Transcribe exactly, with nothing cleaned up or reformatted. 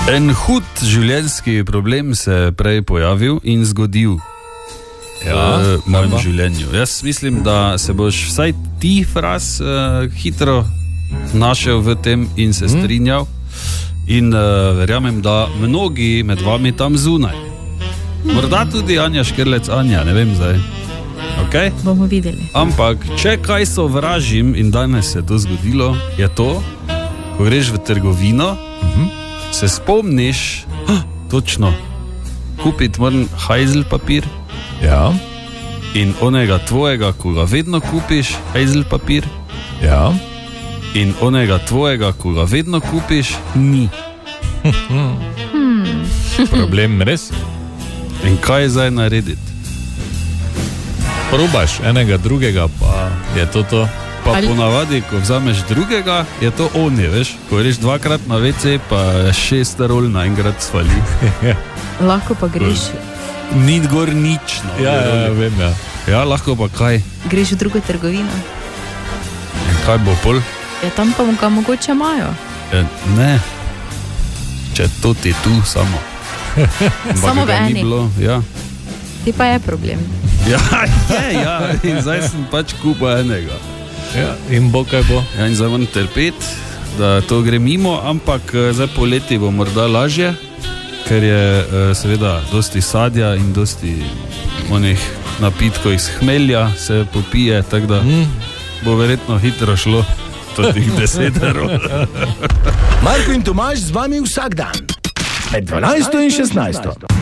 En hud življenjski problem se je prej pojavil in zgodil ja, v mojem življenju. Jaz mislim, da se boš vsaj ti, Fras, uh, hitro našel v tem in se strinjal. In uh, verjamem, da mnogi med vami tam zunaj. Morda tudi Anja Škerlec, Anja, ne vem zdaj. Okay? Bomo videli. Ampak, če kaj sovražim in danes se to zgodilo, je to, ko greš v trgovino, uh-huh. se spomniš, ah, točno, kupiti moram hajzel papir. Ja. In onega tvojega, ko ga vedno kupiš, hajzel papir. Ja. In onega tvojega, ko ga vedno kupiš, ni. Hmm. Problem res? In kaj zdaj narediti? Probaš enega drugega, pa je to to. Pa Ali... ponavadi, ko vzameš drugega, je to oni, veš? Ko greš dvakrat na ve ce, pa šest rol naenkrat svali. Lahko pa greš. Ni gor nič. No, ja, ja, ja, vem, ja. Ja, lahko pa kaj? Greš v drugo trgovino. In kaj bo pol? Ja, tam pa ga mogoče imajo. Ja, ne. Če to ti tu samo. Samo v eni. Ja. Ti pa je problem. Ja, je, ja. In zdaj sem pač kupil enega. Ja, in bo kaj bo. Ja, in zdaj moram trpeti, da to gre mimo, ampak zdaj poleti bo morda lažje, ker je seveda dosti sadja in dosti onih napitkov iz hmelja se popije, tako da mm. bo verjetno hitro šlo to tih deset rol. Marko in Tomaž z vami vsak dan med dvanajsto in šestnajsto.